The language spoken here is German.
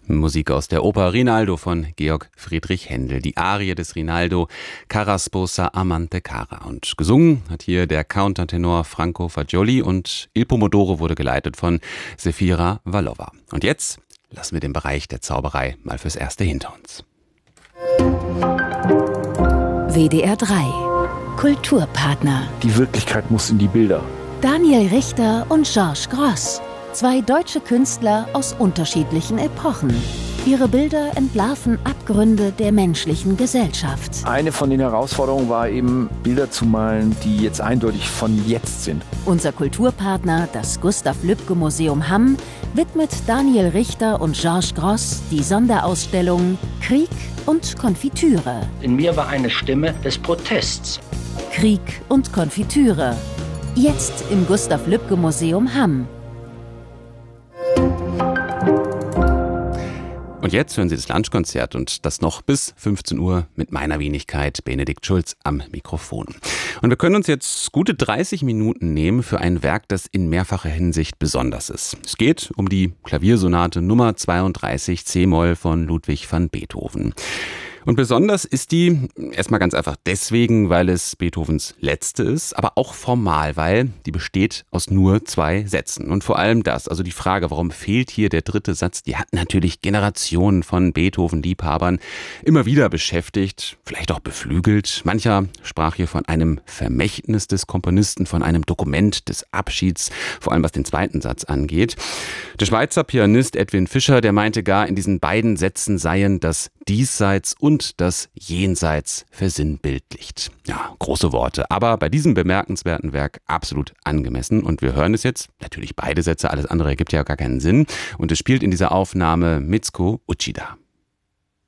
Musik aus der Oper Rinaldo von Georg Friedrich Händel. Die Arie des Rinaldo, Cara sposa amante cara. Und gesungen hat hier der Countertenor Franco Fagioli und Il Pomodoro wurde geleitet von Sefira Vallova. Und jetzt lassen wir den Bereich der Zauberei mal fürs Erste hinter uns. WDR 3 Kulturpartner. Die Wirklichkeit muss in die Bilder. Daniel Richter und Georges Grosz. Zwei deutsche Künstler aus unterschiedlichen Epochen. Ihre Bilder entlarven Abgründe der menschlichen Gesellschaft. Eine von den Herausforderungen war eben, Bilder zu malen, die jetzt eindeutig von jetzt sind. Unser Kulturpartner, das Gustav-Lübcke-Museum Hamm, widmet Daniel Richter und Georges Grosz die Sonderausstellung Krieg und Konfitüre. In mir war eine Stimme des Protests. Krieg und Konfitüre. Jetzt im Gustav-Lübcke-Museum Hamm. Und jetzt hören Sie das Lunchkonzert und das noch bis 15 Uhr mit meiner Wenigkeit Benedikt Schulz am Mikrofon. Und wir können uns jetzt gute 30 Minuten nehmen für ein Werk, das in mehrfacher Hinsicht besonders ist. Es geht um die Klaviersonate Nummer 32 C-Moll von Ludwig van Beethoven. Und besonders ist die erstmal ganz einfach deswegen, weil es Beethovens letzte ist, aber auch formal, weil die besteht aus nur 2 Sätzen. Und vor allem das, also die Frage, warum fehlt hier der 3. Satz, die hat natürlich Generationen von Beethoven-Liebhabern immer wieder beschäftigt, vielleicht auch beflügelt. Mancher sprach hier von einem Vermächtnis des Komponisten, von einem Dokument des Abschieds, vor allem was den 2. Satz angeht. Der Schweizer Pianist Edwin Fischer, der meinte gar, in diesen beiden Sätzen seien das Diesseits und das Jenseits versinnbildlicht. Ja, große Worte, aber bei diesem bemerkenswerten Werk absolut angemessen. Und wir hören es jetzt, natürlich beide Sätze, alles andere ergibt ja gar keinen Sinn. Und es spielt in dieser Aufnahme Mitsuko Uchida.